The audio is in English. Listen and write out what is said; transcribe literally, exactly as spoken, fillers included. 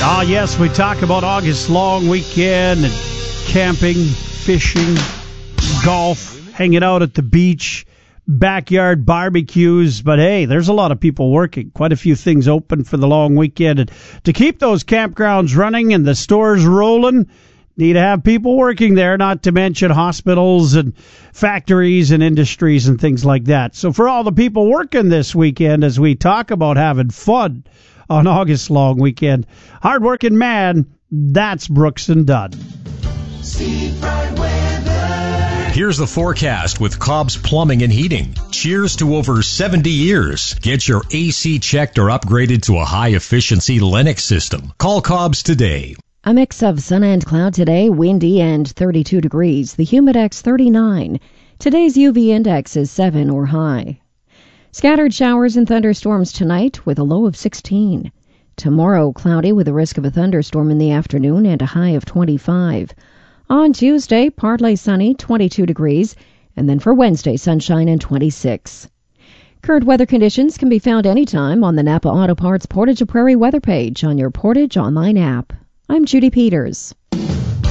Ah, yes, we talk about August long weekend and camping, fishing, golf, hanging out at the beach, backyard barbecues. But hey, there's a lot of people working. Quite a few things open for the long weekend. And to keep those campgrounds running and the stores rolling, need to have people working there, not to mention hospitals and factories and industries and things like that. So for all the people working this weekend, as we talk about having fun on August long weekend, hardworking man, that's Brooks and Dunn. Here's the forecast with Cobb's Plumbing and Heating. Cheers to over seventy years. Get your A C checked or upgraded to a high-efficiency Lennox system. Call Cobb's today. A mix of sun and cloud today, windy and thirty-two degrees. The humidex thirty-nine. Today's U V index is seven or high. Scattered showers and thunderstorms tonight with a low of sixteen. Tomorrow, cloudy with a risk of a thunderstorm in the afternoon and a high of twenty-five. On Tuesday, partly sunny, twenty-two degrees. And then for Wednesday, sunshine and twenty-six. Current weather conditions can be found anytime on the Napa Auto Parts Portage of Prairie weather page on your Portage online app. I'm Judy Peters.